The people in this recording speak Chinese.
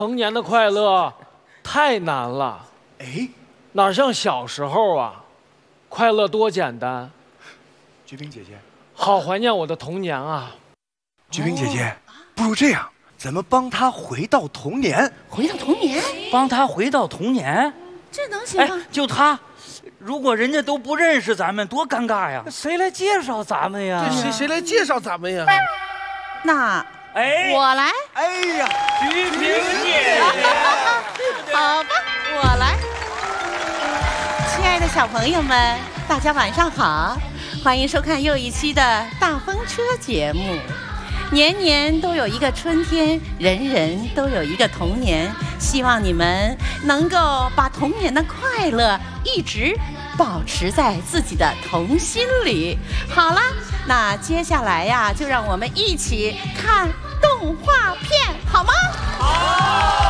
成年的快乐太难了。 哎， 哪像小时候啊，快乐多简单。 菊萍姐姐， 好怀念我的童年啊！ 菊萍姐姐，不如这样，咱们帮她回到童年。 回到童年？ 帮他回到童年？ 这能行吗？ 就他，如果人家都不认识咱们，多尴尬呀！ 谁来介绍咱们呀？ 对，谁来介绍咱们呀？ 那我来。 哎呀， 菊萍姐姐， 好吧，我来。亲爱的小朋友们，大家晚上好，欢迎收看又一期的大风车节目。年年都有一个春天，人人都有一个童年。希望你们能够把童年的快乐一直保持在自己的童心里。好啦，那接下来呀，就让我们一起看动画片，好吗？ 好。